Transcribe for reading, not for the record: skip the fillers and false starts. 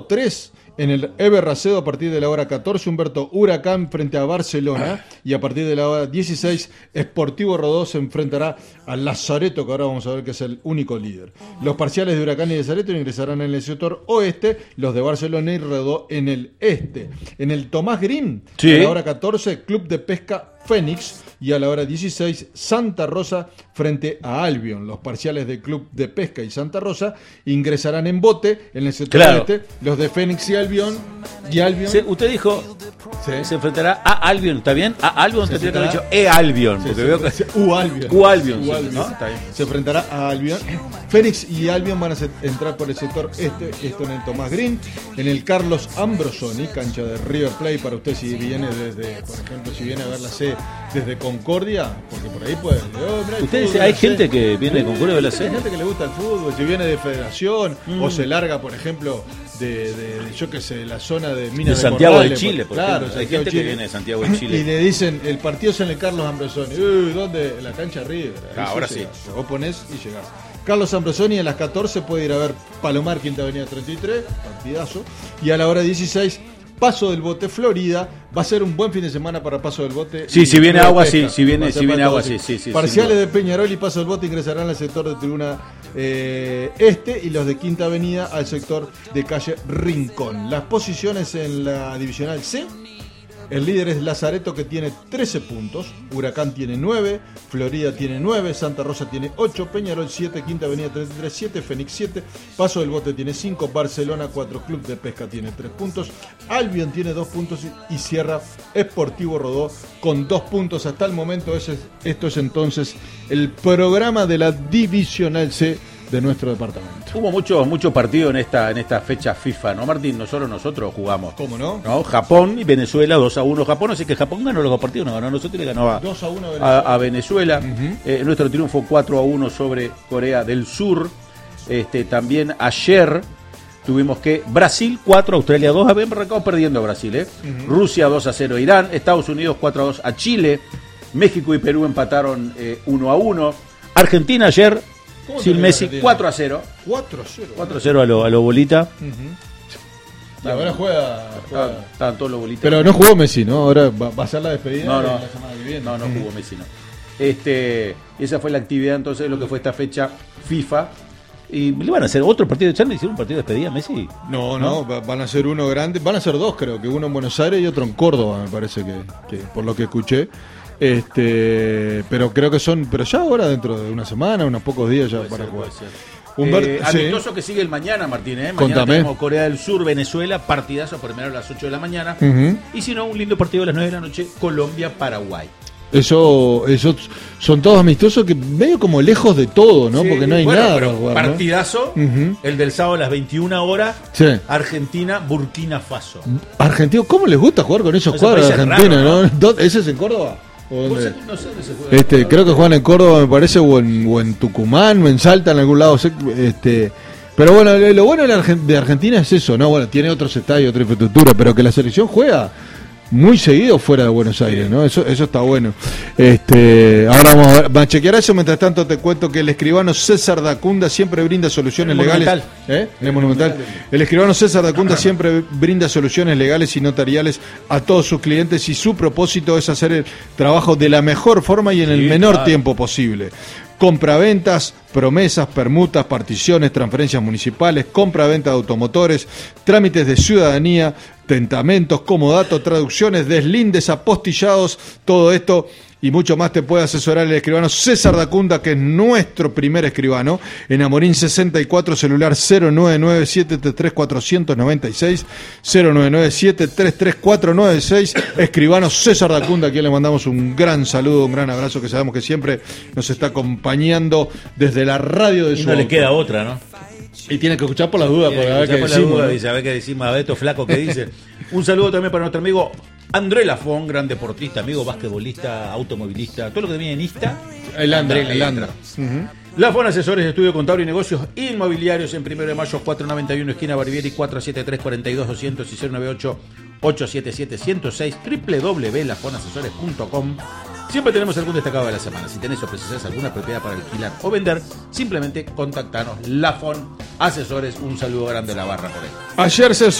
3 en el Eber Racedo a partir de la hora 14, Humberto Huracán frente a Barcelona, y a partir de la hora 16, Sportivo Rodó se enfrentará a Lazareto, que ahora vamos a ver que es el único líder. Los parciales de Huracán y de Lazareto ingresarán en el sector oeste, los de Barcelona y Rodó en el este. En el Tomás Green, sí, a la hora 14, Club de Pesca Fénix, y a la hora 16, Santa Rosa frente a Albion. Los parciales del Club de Pesca y Santa Rosa ingresarán en bote en el sector oeste, los de Fénix y Albion. Usted dijo, sí, se enfrentará a Albion, ¿está bien? A Albion se tendría que haber dicho Albion, porque veo que Albion, ¿no? Está bien. Se enfrentará a Albion. Fénix y Albion van a entrar por el sector este, esto en el Tomás Green. En el Carlos Ambrosoni, cancha de River Plate, para usted si viene desde, por ejemplo, si viene a ver la C desde Concordia, porque por ahí puede. Usted dice, hay gente que viene de Concordia de la C. Hay gente que le gusta el fútbol, si viene de Federación o se larga, por ejemplo, de yo qué sé, la zona de Minas de Santiago Corrales, de Chile, por claro, ejemplo. Hay gente que viene de Santiago de Chile. Y le dicen, el partido es en el Carlos Ambrosoni. ¿Dónde? En la cancha River. Ahora sí. Vos ponés y llegás. Carlos Ambrosoni a las 14 puede ir a ver Palomar, Quinta Avenida 33, partidazo. Y a la hora 16, Paso del Bote, Florida. Va a ser un buen fin de semana para Paso del Bote. Sí, si viene agua, sí. Si viene agua, sí. Parciales de Peñarol y Paso del Bote ingresarán al sector de tribuna este, y los de Quinta Avenida al sector de calle Rincón. Las posiciones en la divisional C: el líder es Lazareto, que tiene 13 puntos, Huracán tiene 9, Florida tiene 9, Santa Rosa tiene 8, Peñarol 7, Quinta Avenida 33 7, Fénix 7, Paso del Bote tiene 5, Barcelona 4, Club de Pesca tiene 3 puntos, Albion tiene 2 puntos y cierra Sportivo Rodó con 2 puntos. Hasta el momento esto es entonces el programa de la Divisional C de nuestro departamento. Hubo mucho partido en esta fecha FIFA, ¿no, Martín? Nosotros jugamos. ¿Cómo no? Japón y Venezuela 2-1 Japón, así que Japón ganó los dos partidos, nos ganó a nosotros y le ganó 2-1 a Venezuela. Nuestro triunfo 4-1 sobre Corea del Sur. También ayer tuvimos que Brasil 4, Australia 2, habíamos arrancado perdiendo a Brasil, Rusia 2-0 Irán, Estados Unidos 4-2 a Chile, México y Perú empataron 1-1, Argentina ayer sin Messi 4-0. 4-0 a lo bolita. Y ahora juega. Estaban todos los bolitas. Pero no jugó Messi, ¿no? Ahora va a ser la despedida la semana que viene. No jugó Messi, no. Esa fue la actividad entonces de lo que fue esta fecha FIFA. ¿Y le van a hacer otro partido de charla? ¿Hicieron un partido de despedida a Messi? No, van a ser uno grande. Van a ser dos, creo que uno en Buenos Aires y otro en Córdoba, me parece que por lo que escuché. Pero creo que pero ya ahora dentro de una semana, unos pocos días ya para jugar. Amistoso que sigue el mañana, Martín. Mañana tenemos Corea del Sur, Venezuela, partidazo primero a las 8 de la mañana. Y si no, un lindo partido a las 9 de la noche, Colombia, Paraguay. Eso son todos amistosos que medio como lejos de todo, ¿no? Porque no hay nada para jugar, partidazo, ¿no? El del sábado a las 21 horas, sí. Argentina, Burkina Faso. Argentina, ¿cómo les gusta jugar con esos cuadros de Argentina, raro, ¿no? ¿Ese es en Córdoba? No sé dónde se juega. Creo que juegan en Córdoba, me parece, o en Tucumán, o en Salta, en algún lado. Pero bueno, lo bueno de Argentina es eso, ¿no? Bueno, tiene otros estadios, otra infraestructura, pero que la selección juega muy seguido fuera de Buenos Aires, ¿no? Eso está bueno. Ahora vamos a chequear eso. Mientras tanto te cuento que el escribano César Dacunda siempre brinda soluciones legales. En el Monumental. El escribano César Dacunda siempre brinda soluciones legales y notariales a todos sus clientes, y su propósito es hacer el trabajo de la mejor forma y en el menor tiempo posible. Compraventas, promesas, permutas, particiones, transferencias municipales, compra-venta de automotores, trámites de ciudadanía, tentamentos, comodato, traducciones, deslindes, apostillados, todo esto y mucho más te puede asesorar el escribano César Dacunda, que es nuestro primer escribano, en Amorín 64, celular 099-733-496, 099-733-496, escribano César Dacunda, a quien le mandamos un gran saludo, un gran abrazo, que sabemos que siempre nos está acompañando desde la radio de su no le queda otra, ¿no? Y tiene que escuchar por las dudas, porque a ver qué decimos, ¿no? Y saber qué decimos, a ver estos flacos que dicen. Un saludo también para nuestro amigo André Lafón, gran deportista, amigo basquetbolista, automovilista, todo lo que viene en Ista. El André. Lafón Asesores de Estudio Contable y Negocios Inmobiliarios en 1 de Mayo, 491, esquina Barbieri, 473-42-200 y 098-877-106, www.lafonasesores.com. Siempre tenemos algún destacado de la semana. Si tenés o precisás alguna propiedad para alquilar o vender, simplemente contactanos. Lafón Asesores. Un saludo grande a la barra por ahí. Ayer se